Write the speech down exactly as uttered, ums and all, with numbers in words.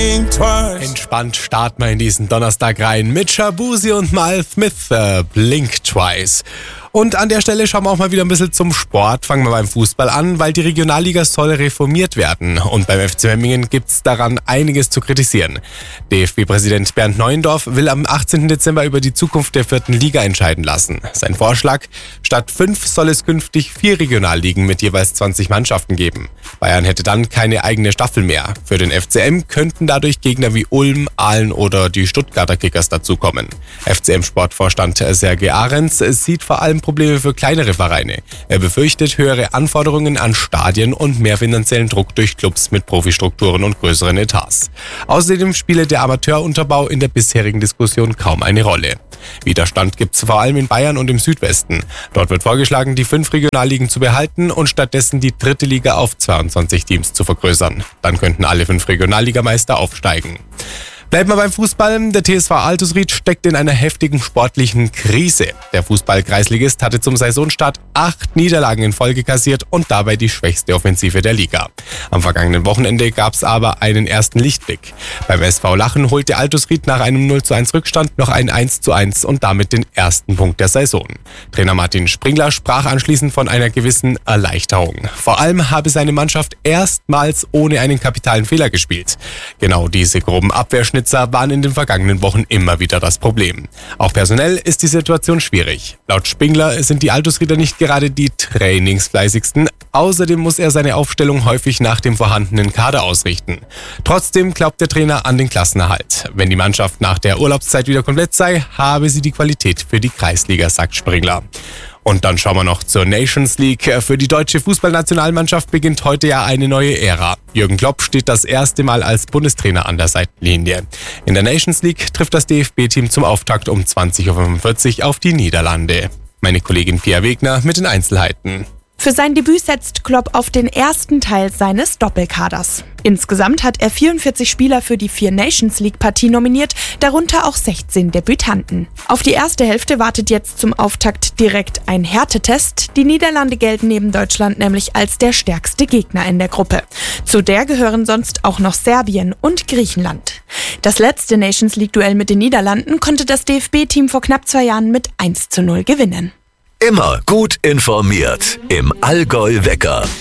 Entspannt starten wir in diesen Donnerstag rein mit Shabuzi und Mal Smith, äh, Blink Twice. Und an der Stelle schauen wir auch mal wieder ein bisschen zum Sport. Fangen wir beim Fußball an, weil die Regionalliga soll reformiert werden. Und beim F C Memmingen gibt's daran einiges zu kritisieren. D F B-Präsident Bernd Neuendorf will am achtzehnten Dezember über die Zukunft der vierten Liga entscheiden lassen. Sein Vorschlag: Statt fünf soll es künftig vier Regionalligen mit jeweils zwanzig Mannschaften geben. Bayern hätte dann keine eigene Staffel mehr. Für den F C M könnten dadurch Gegner wie Ulm, Aalen oder die Stuttgarter Kickers dazukommen. F C M-Sportvorstand Sergej Ahrens sieht vor allem Probleme für kleinere Vereine. Er befürchtet höhere Anforderungen an Stadien und mehr finanziellen Druck durch Clubs mit Profistrukturen und größeren Etats. Außerdem spiele der Amateurunterbau in der bisherigen Diskussion kaum eine Rolle. Widerstand gibt es vor allem in Bayern und im Südwesten. Dort wird vorgeschlagen, die fünf Regionalligen zu behalten und stattdessen die dritte Liga auf zweiundzwanzig Teams zu vergrößern. Dann könnten alle fünf Regionalligameister aufsteigen. Bleiben wir beim Fußball. Der T S V Altusried steckt in einer heftigen sportlichen Krise. Der Fußball-Kreisligist hatte zum Saisonstart acht Niederlagen in Folge kassiert und dabei die schwächste Offensive der Liga. Am vergangenen Wochenende gab es aber einen ersten Lichtblick. Beim S V Lachen holte Altusried nach einem null zu eins Rückstand noch ein eins zu eins und damit den ersten Punkt der Saison. Trainer Martin Springler sprach anschließend von einer gewissen Erleichterung. Vor allem habe seine Mannschaft erstmals ohne einen kapitalen Fehler gespielt. Genau diese groben Abwehrschnitte waren in den vergangenen Wochen immer wieder das Problem. Auch personell ist die Situation schwierig. Laut Spingler sind die Altusrieder nicht gerade die trainingsfleißigsten. Außerdem muss er seine Aufstellung häufig nach dem vorhandenen Kader ausrichten. Trotzdem glaubt der Trainer an den Klassenerhalt. Wenn die Mannschaft nach der Urlaubszeit wieder komplett sei, habe sie die Qualität für die Kreisliga, sagt Springler. Und dann schauen wir noch zur Nations League. Für die deutsche Fußballnationalmannschaft beginnt heute ja eine neue Ära. Jürgen Klopp steht das erste Mal als Bundestrainer an der Seitenlinie. In der Nations League trifft das D F B-Team zum Auftakt um zwanzig Uhr fünfundvierzig auf die Niederlande. Meine Kollegin Pia Wegner mit den Einzelheiten. Für sein Debüt setzt Klopp auf den ersten Teil seines Doppelkaders. Insgesamt hat er vierundvierzig Spieler für die vier Nations League-Partie nominiert, darunter auch sechzehn Debütanten. Auf die erste Hälfte wartet jetzt zum Auftakt direkt ein Härtetest. Die Niederlande gelten neben Deutschland nämlich als der stärkste Gegner in der Gruppe. Zu der gehören sonst auch noch Serbien und Griechenland. Das letzte Nations League-Duell mit den Niederlanden konnte das D F B-Team vor knapp zwei Jahren mit eins zu null gewinnen. Immer gut informiert im Allgäu Wecker.